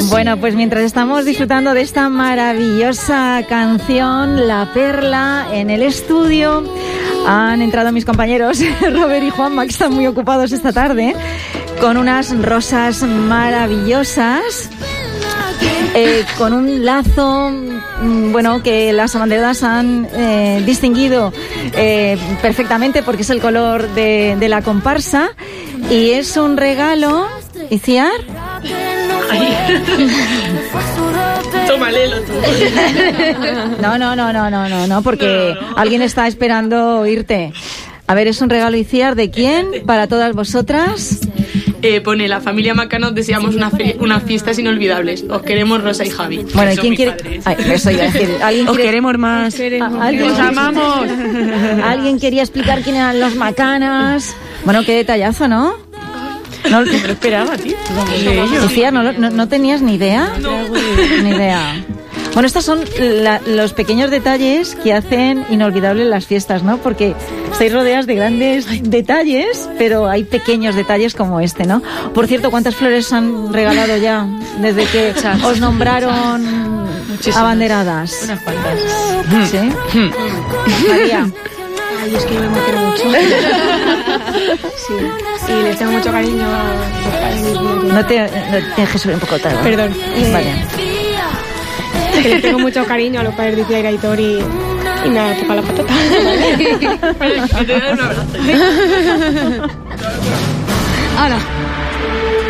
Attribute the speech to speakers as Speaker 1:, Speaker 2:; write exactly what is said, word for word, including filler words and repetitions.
Speaker 1: Bueno, pues mientras estamos disfrutando de esta maravillosa canción, La Perla, en el estudio han entrado mis compañeros Robert y Juanma, que están muy ocupados esta tarde, con unas rosas maravillosas, eh, con un lazo, bueno, que las abanderadas han eh, distinguido eh, perfectamente porque es el color de, de la comparsa, y es un regalo, ¿Iciar?
Speaker 2: Tómalelo tú.
Speaker 1: No, no, no, no, no, no, no, porque no, no. Alguien está esperando oírte. A ver, es un regalo, Iciar, ¿de quién? Para todas vosotras.
Speaker 2: Eh, pone, la familia Macano, deseamos una fe- unas fiestas inolvidables. Os queremos, Rosa y Javi.
Speaker 1: Bueno, ¿y quién quiere? Ay, eso iba a decir. ¿Alguien
Speaker 3: Os
Speaker 1: quiere...
Speaker 3: queremos más. Os,
Speaker 1: queremos. ¿Alguien...
Speaker 3: Os amamos.
Speaker 1: ¿Alguien quería explicar quién eran los Macanas? Bueno, qué detallazo, ¿no?
Speaker 2: No me lo esperaba, tío.
Speaker 1: Lucía, ¿no, no, ¿no tenías ni idea?
Speaker 2: No.
Speaker 1: Ni idea. Bueno, estos son la, los pequeños detalles que hacen inolvidables las fiestas, ¿no? Porque estáis rodeadas de grandes detalles, pero hay pequeños detalles como este, ¿no? Por cierto, ¿cuántas flores han regalado ya desde que os nombraron Muchísimas. Abanderadas?
Speaker 2: Unas cuantas.
Speaker 1: ¿Sí? María.
Speaker 4: Ay, es que yo me quiero mucho. Sí. Y les tengo mucho cariño a los padres.
Speaker 1: No te, no, tienes que subir un poco tarde.
Speaker 4: Perdón.
Speaker 1: Vale.
Speaker 4: Que les tengo mucho cariño a los padres de Iciar y Aitor y, y nada, toca la patata.
Speaker 2: Que te den un abrazo.
Speaker 4: Ahora.